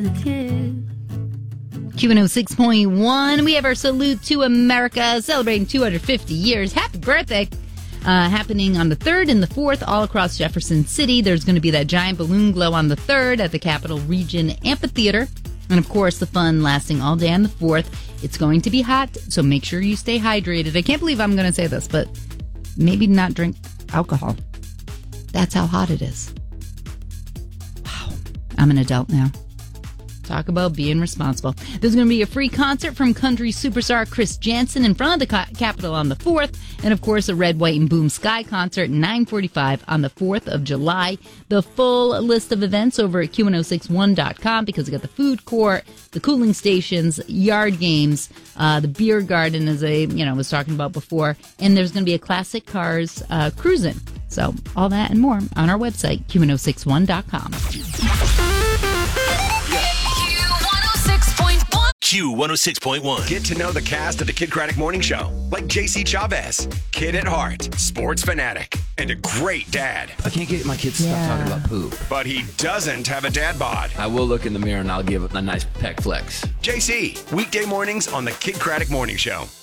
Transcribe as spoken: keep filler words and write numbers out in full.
Q one oh six point one, we have our Salute to America, celebrating two hundred fifty years. Happy birthday! Uh, happening on the third and the fourth all across Jefferson City. There's going to be that giant balloon glow on the third at the Capital Region Amphitheater. And, of course, the fun lasting all day on the fourth. It's going to be hot, so make sure you stay hydrated. I can't believe I'm going to say this, but maybe not drink alcohol. That's how hot it is. Wow. I'm an adult now. Talk about being responsible. There's going to be a free concert from country superstar Chris Janson in front of the Capitol on the fourth. And, of course, a Red, White, and Boom Sky concert at nine forty-five on the fourth of July. The full list of events over at Q ten sixty-one dot com because we got the food court, the cooling stations, yard games, uh, the beer garden, as I you know was talking about before. And there's going to be a classic cars uh, cruising. So all that and more on our website, Q ten sixty-one dot com. Q one oh six point one. Get to know the cast of the Kid Craddock Morning Show, like J C Chavez, kid at heart, sports fanatic, and a great dad. I can't get my kids to Yeah. stop talking about poop. But he doesn't have a dad bod. I will look in the mirror and I'll give it a nice peck flex. J C, weekday mornings on the Kid Craddock Morning Show.